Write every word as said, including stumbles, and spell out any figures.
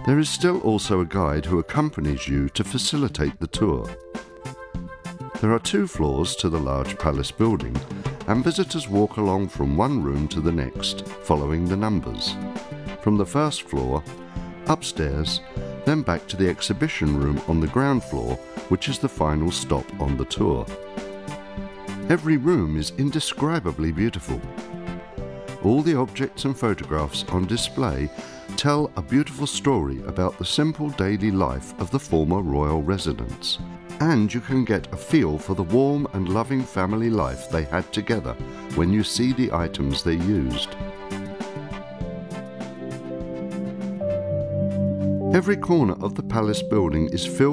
There is still also a guide who accompanies you to facilitate the tour. There are two floors to the large palace building, and visitors walk along from one room to the next, following the numbers. From the first floor, upstairs, then back to the exhibition room on the ground floor, which is the final stop on the tour. Every room is indescribably beautiful. All the objects and photographs on display tell a beautiful story about the simple daily life of the former royal residents, and you can get a feel for the warm and loving family life they had together when you see the items they used. Every corner of the palace building is filled